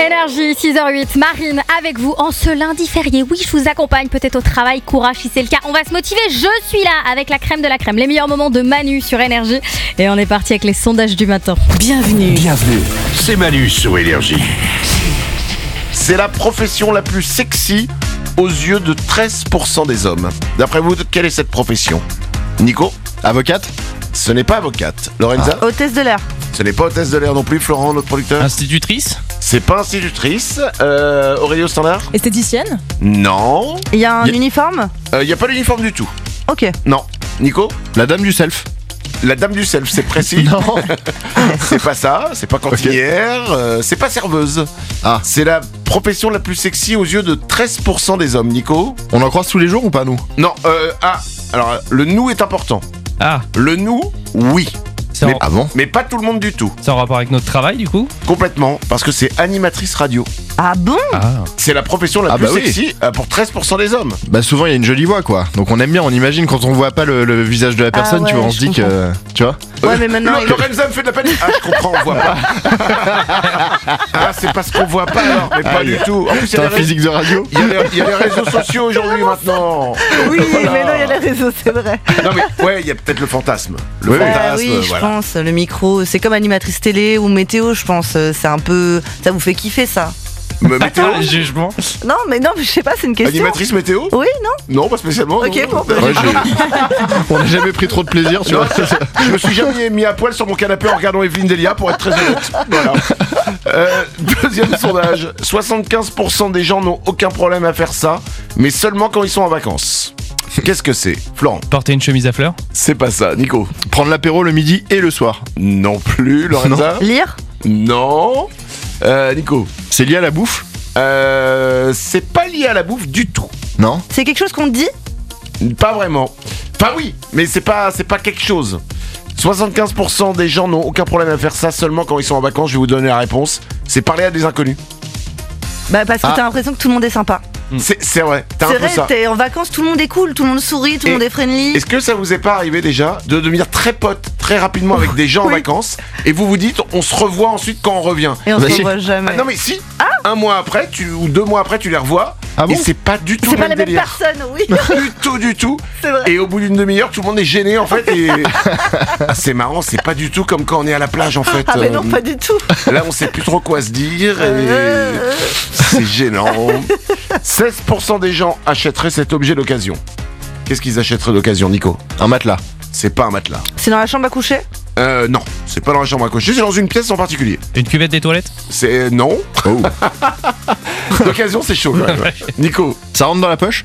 Énergie, 6h08, Marine avec vous en ce lundi férié. Oui, je vous accompagne peut-être au travail, courage si c'est le cas. On va se motiver, je suis là avec la crème de la crème. Les meilleurs moments de Manu sur Énergie. Et on est parti avec les sondages du matin. Bienvenue, c'est Manu sur Énergie. C'est la profession la plus sexy aux yeux de 13% des hommes. D'après vous, quelle est cette profession? Nico? Avocate? Ce n'est pas avocate. Lorenza? Hôtesse de l'air. Ce n'est pas hôtesse de l'air non plus. Florent, notre producteur? Institutrice? C'est pas institutrice. Aurélio Standard? Esthéticienne? Non. Il y a un uniforme? Il n'y a pas d'uniforme du tout. Ok. Non. Nico? La dame du self? La dame du self, c'est précis? Non. C'est pas ça, c'est pas cantinière, c'est pas serveuse. Ah. C'est la profession la plus sexy aux yeux de 13% des hommes, Nico. On en croise tous les jours ou pas, nous? Non, alors le nous est important. Ah, Le nous, oui. c'est Mais, en... Ah bon? mais pas tout le monde du tout. c'est en rapport avec notre travail du coup? Complètement, parce que c'est animatrice radio. Ah bon? Ah. C'est la profession la Ah plus bah oui. sexy pour 13% des hommes. Bah souvent il y a une jolie voix quoi. Donc on aime bien, on imagine quand on voit pas le visage de la personne, ouais, tu vois, on se je dit que... Tu vois? Ouais, mais maintenant. Lorenza me fait de la panique. Ah, je comprends, on voit pas. Ah, c'est parce qu'on voit pas alors, mais pas du tout. En plus, T'as un physique de radio? il y a les réseaux sociaux aujourd'hui maintenant. Oui, Voilà. mais non, il y a les réseaux, c'est vrai. Non mais ouais, il y a peut-être le fantasme. Le Oui, oui. fantasme, Oui, je voilà. pense. Le micro, c'est comme animatrice télé ou météo, je pense. C'est un peu. Ça vous fait kiffer, ça? Météo. Jugement. Non, mais je sais pas, c'est une question. Animatrice météo? Oui, non? Non, pas spécialement. Ok, non. bon, bah, Ouais, on n'a jamais pris trop de plaisir, tu Non, vois. je me suis jamais mis à poil sur mon canapé en regardant Evelyne Delia pour être très honnête. Voilà. Deuxième sondage. 75% des gens n'ont aucun problème à faire ça, mais seulement quand ils sont en vacances. Qu'est-ce que c'est? Florent? Porter une chemise à fleurs? C'est pas ça. Nico? Prendre l'apéro le midi et le soir. Non plus. Lorenza? Lire? Non. Nico? C'est lié à la bouffe? C'est pas lié à la bouffe du tout. Non? C'est quelque chose qu'on dit? Pas vraiment. Enfin oui, mais c'est pas quelque chose. 75% des gens n'ont aucun problème à faire ça seulement quand ils sont en vacances. Je vais vous donner la réponse. C'est parler à des inconnus. Bah, parce que Ah. t'as l'impression que tout le monde est sympa. C'est vrai. T'as un C'est peu vrai, ça. t'es en vacances, tout le monde est cool, tout le monde sourit, tout le Et- monde est friendly. Est-ce que ça vous est pas arrivé déjà de devenir très pote très rapidement avec des gens en Oui. vacances et vous vous dites on se revoit ensuite quand on revient? Et on Bah, se si. revoit jamais. Ah non mais si. Un mois après ou 2 mois après tu les revois. Ah bon? Et c'est pas du tout C'est le pas même les mêmes délire. personnes, oui. Du tout. C'est vrai. Et au bout d'une demi-heure, tout le monde est gêné en fait. Et ah, c'est marrant, c'est pas du tout comme quand on est à la plage en fait. Ah, mais non, pas du tout. Là, on sait plus trop quoi se dire et c'est gênant. 16% des gens achèteraient cet objet d'occasion. Qu'est-ce qu'ils achèteraient d'occasion, Nico? Un matelas. C'est pas un matelas. C'est dans la chambre à coucher? Non, c'est pas dans la chambre à coucher, c'est dans une pièce en particulier. Une cuvette des toilettes? C'est non. Oh. D'occasion, c'est chaud quand même. Nico? Ça rentre dans la poche?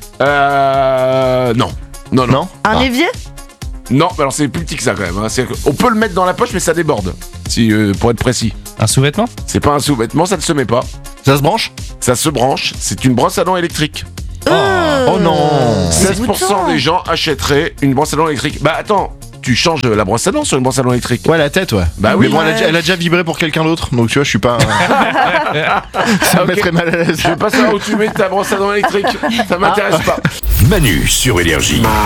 Non. Non. Non? Un Ah. évier? Non, mais alors c'est plus petit que ça quand même. Hein. On peut le mettre dans la poche, mais ça déborde. Si, pour être précis. Un sous-vêtement? C'est pas un sous-vêtement, ça ne se met pas. Ça se branche? Ça se branche, c'est une brosse à dents électrique. Oh non! 16% des gens achèteraient une brosse à dents électrique. Bah attends, tu changes la brosse à dents sur une brosse à dents électrique. Ouais, la tête, ouais. Bah Mais oui. bon, Ouais. elle a déjà vibré pour quelqu'un d'autre, donc tu vois, je suis pas... Ça me Ok. mettrait mal à l'aise. Je veux pas savoir où tu mets ta brosse à dents électrique. Ça m'intéresse pas. Manu sur Énergie.